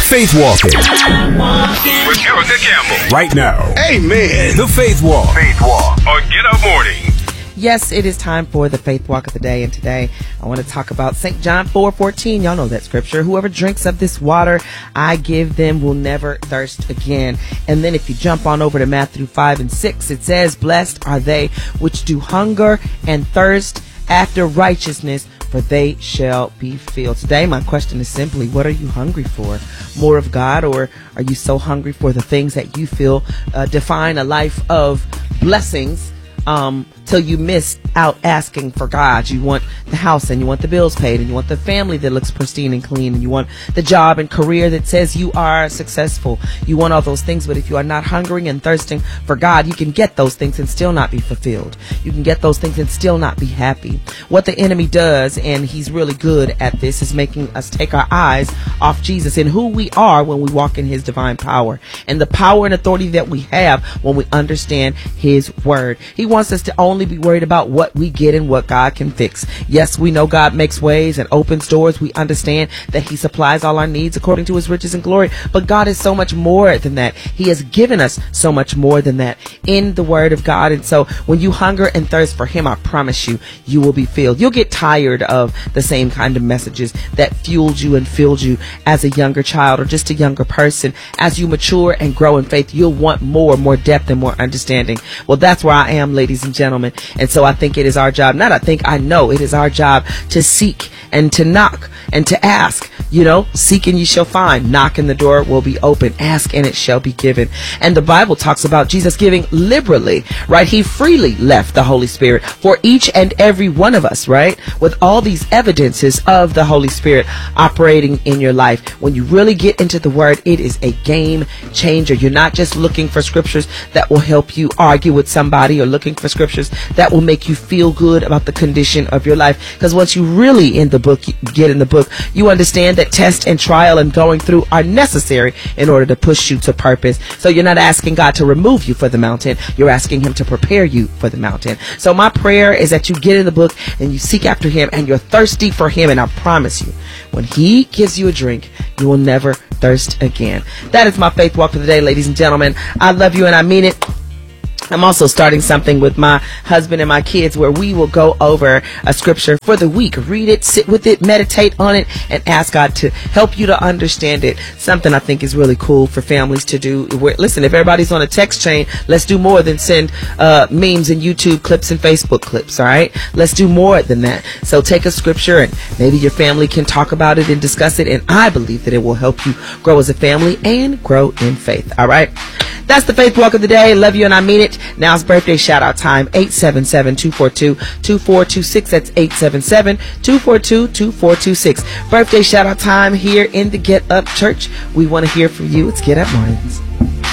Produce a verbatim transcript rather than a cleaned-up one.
Faith Walking with Erica Campbell. Right now. Amen. The Faith Walk. Faith Walk on Get Up Morning. Yes, it is time for the Faith Walk of the day, and today I want to talk about Saint John four fourteen. Y'all know that scripture. Whoever drinks of this water I give them will never thirst again. And then if you jump on over to Matthew five and six, it says, blessed are they which do hunger and thirst after righteousness, for they shall be filled. Today, my question is simply, what are you hungry for? More of God, or are you so hungry for the things that you feel uh, define a life of blessings um, till you miss out asking for God? You want the house, and you want the bills paid, and you want the family that looks pristine and clean, and you want the job and career that says you are successful. You want all those things, but if you are not hungering and thirsting for God, you can get those things and still not be fulfilled. You can get those things and still not be happy. What the enemy does, and he's really good at this, is making us take our eyes off Jesus and who we are when we walk in his divine power and the power and authority that we have when we understand his word. He wants us to only be worried about what we get and what God can fix. Yes, we know God makes ways and opens doors. We understand that he supplies all our needs according to his riches and glory. But God is so much more than that. He has given us so much more than that in the word of God. And so when you hunger and thirst for him, I promise you, you will be filled. You'll get tired of the same kind of messages that fueled you and filled you as a younger child or just a younger person. As you mature and grow in faith, you'll want more, more depth and more understanding. Well, that's where I am, ladies and gentlemen. And so I think it is our job, not I think, I know it is our job to seek and to knock and to ask. You know, seek and you shall find, knock and the door will be open, ask and it shall be given. And the Bible talks about Jesus giving liberally, right? He freely left the Holy Spirit for each and every one of us, right? With all these evidences of the Holy Spirit operating in your life. When you really get into the word, it is a game changer. You're not just looking for scriptures that will help you argue with somebody or looking for scriptures that will make you feel good about the condition of your life. Because once you really in the book, get in the book, you understand that test and trial and going through are necessary in order to push you to purpose. So you're not asking God to remove you for the mountain. You're asking him to prepare you for the mountain. So my prayer is that you get in the book and you seek after him and you're thirsty for him. And I promise you, when he gives you a drink, you will never thirst again. That is my faith walk for the day, ladies and gentlemen. I love you and I mean it. I'm also starting something with my husband and my kids where we will go over a scripture for the week. Read it, sit with it, meditate on it, and ask God to help you to understand it. Something I think is really cool for families to do. Where, listen, if everybody's on a text chain, let's do more than send uh, memes and YouTube clips and Facebook clips, all right? Let's do more than that. So take a scripture and maybe your family can talk about it and discuss it. And I believe that it will help you grow as a family and grow in faith, all right? That's the faith walk of the day. Love you and I mean it. Now it's birthday shout out time. eight seven seven, two four two, two four two six. That's eight seven seven, two four two, two four two six. Birthday shout out time here in the Get Up Church. We want to hear from you. It's Get Up Mornings.